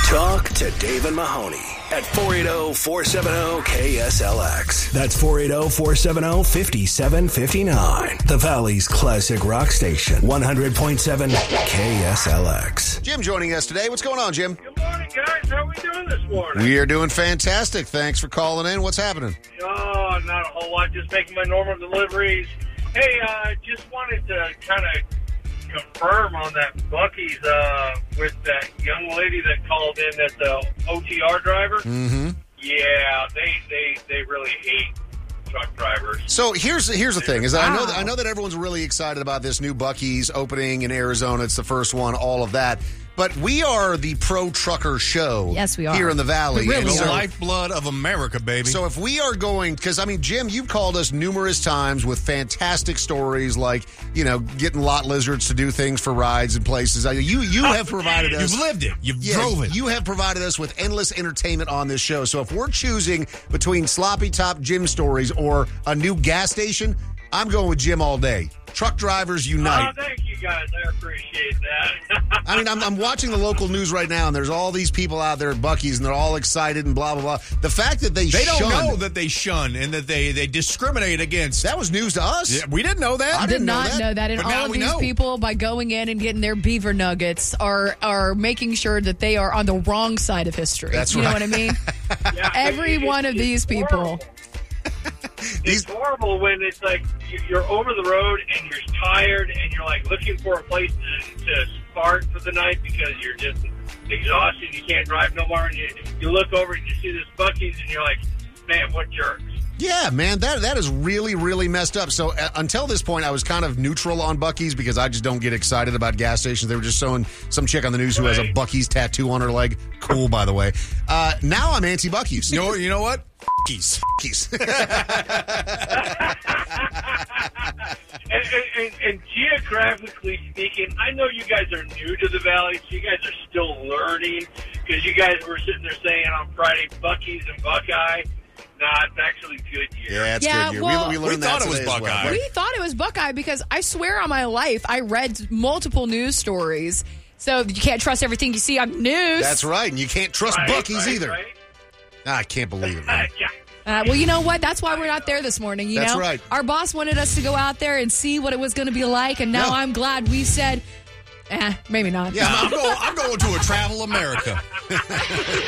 Talk to Dave and Mahoney at 480-470-KSLX. That's 480-470-5759. The Valley's classic rock station, 100.7 KSLX. Jim joining us today. What's going on, Jim? Good morning, guys. How are we doing this morning? We are doing fantastic. Thanks for calling in. What's happening? Oh, not a whole lot. Just making my normal deliveries. Hey, just wanted to kind of confirm on that Buc-ee's with that young lady that called in as the OTR driver. Mm-hmm. Yeah, they really hate truck drivers. So here's the thing: is that I know that everyone's really excited about this new Buc-ee's opening in Arizona. It's the first one, all of that. But we are the pro trucker show. Yes, we are. Here in the Valley. We really And are. so- Lifeblood of America, baby. So if we are going, because, I mean, Jim, you've called us numerous times with fantastic stories like, you know, getting lot lizards to do things for rides and places. You have provided us. You've lived it. You've drove it. You have provided us with endless entertainment on this show. So if we're choosing between sloppy top Jim stories or a new gas station, I'm going with Jim all day. Truck drivers unite. Oh, thank you, guys. I appreciate that. I mean, I'm watching the local news right now, and there's all these people out there at Buc-ee's, and they're all excited and blah, blah, blah. The fact that they don't know that they shun and that they discriminate against. That was news to us. Yeah, we didn't know that. I did not know that. And But now all of we these know. people, by going in and getting their beaver nuggets, are making sure that they are on the wrong side of history. That's you know right. what I mean? Yeah, Every one of these people. horrible. It's horrible when it's like you're over the road and you're tired and you're like looking for a place to start for the night because you're just exhausted. You can't drive no more. And you look over and you see this Buc-ee's and you're like, man, what jerks. Yeah, man, that is really, really messed up. So until this point, I was kind of neutral on Buc-ee's because I just don't get excited about gas stations. They were just showing some chick on the news who has a Right. Buc-ee's tattoo on her leg. Cool, by the way. Now I'm anti-Buc-ee's. You know what? F***ies. And geographically speaking, I know you guys are new to the Valley, so you guys are still learning because you guys were sitting there saying on Friday, Buc-ee's and Buckeye. Nah, it's actually Goodyear. Yeah, it's Yeah, Goodyear. well, we learned we that thought it was today as well. Buckeye. We thought it was Buckeye because I swear on my life, I read multiple news stories. So you can't trust everything you see on the news. That's right, and you can't trust Right, Buc-ee's right, either. right. I can't believe it, man. Yeah. Well, you know what? That's why we're not there this morning. You That's know, right. Our boss wanted us to go out there and see what it was going to be like, and now Yeah. I'm glad we said, maybe not. Yeah. I'm going to a Travel America.